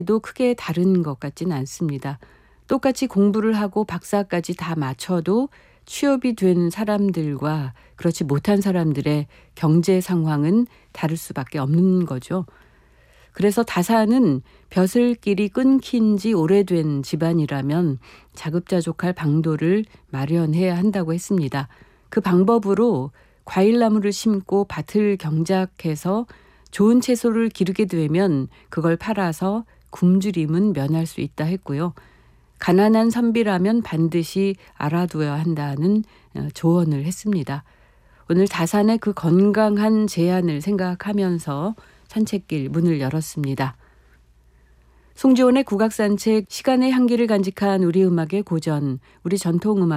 크게 다른 것 같지는 않습니다. 똑같이 공부를 하고 박사까지 다 마쳐도 취업이 된 사람들과 그렇지 못한 사람들의 경제 상황은 다를 수밖에 없는 거죠. 그래서 다사는 벼슬길이 끊긴 지 오래된 집안이라면 자급자족할 방도를 마련해야 한다고 했습니다. 그 방법으로 과일나무를 심고 밭을 경작해서 좋은 채소를 기르게 되면 그걸 팔아서 굶주림은 면할 수 있다 했고요. 가난한 선비라면 반드시 알아두어야 한다는 조언을 했습니다. 오늘 다산의 그 건강한 제안을 생각하면서 산책길 문을 열었습니다. 송지원의 국악산책, 시간의 향기를 간직한 우리 음악의 고전, 우리 전통음악